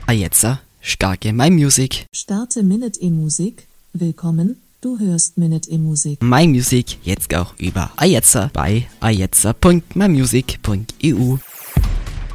Ajetzer, starke My Music. Starte Minute E-Musik. Willkommen, du hörst Minute E-Musik. My Music jetzt auch über Ajetzer bei ajetzer.mymusic.eu.